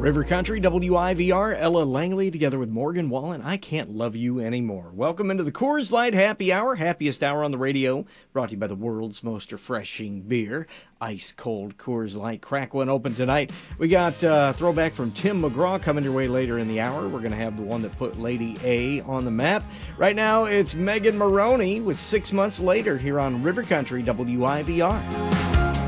River Country, WIVR, Ella Langley, together with Morgan Wallen. I Can't Love You Anymore. Welcome into the Coors Light Happy Hour, happiest hour on the radio, brought to you by the world's most refreshing beer, ice cold Coors Light. Crack one open tonight. We got throwback from Tim McGraw coming your way later in the hour. We're going to have the one that put Lady A on the map. Right now, it's Megan Maroney with 6 months later here on River Country, WIVR.